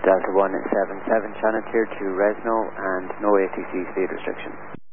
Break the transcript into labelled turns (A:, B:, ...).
A: Delta 177, China cleared to Resno and no ATC speed restriction.